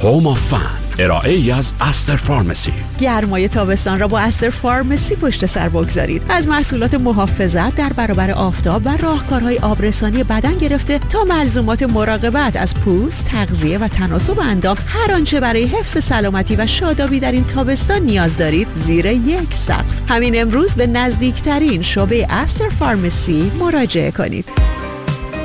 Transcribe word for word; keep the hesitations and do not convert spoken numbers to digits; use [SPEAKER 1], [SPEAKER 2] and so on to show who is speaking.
[SPEAKER 1] هوم آف فن، ارائه ای از استر فارمسی.
[SPEAKER 2] گرمای تابستان را با استر فارمسی پشت سر بگذارید. از محصولات محافظت در برابر آفتاب و راهکارهای آبرسانی بدن گرفته تا ملزومات مراقبت از پوست، تغذیه و تناسب اندام، هر آنچه برای حفظ سلامتی و شادابی در این تابستان نیاز دارید زیر یک سقف. همین امروز به نزدیکترین شعبه استر فارمسی مراجعه کنید.